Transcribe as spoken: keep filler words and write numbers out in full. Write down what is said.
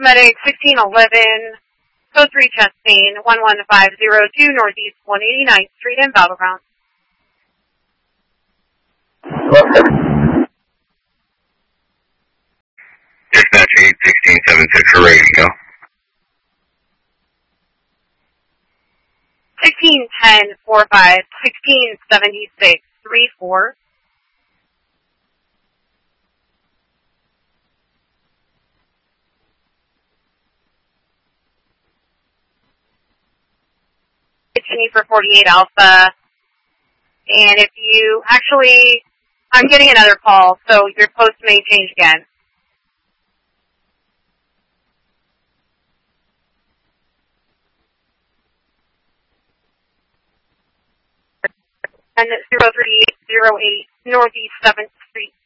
Medic sixteen eleven, code three chest pain, one one five zero two Northeast one eighty-ninth Street in Battleground. Dispatch eight sixteen seven six for radio. sixteen ten four five, sixteen seventy-six three four. Continue for forty-eight Alpha. And if you actually, I'm getting another call, so your post may change again. And zero three zero eight Northeast seventh Street.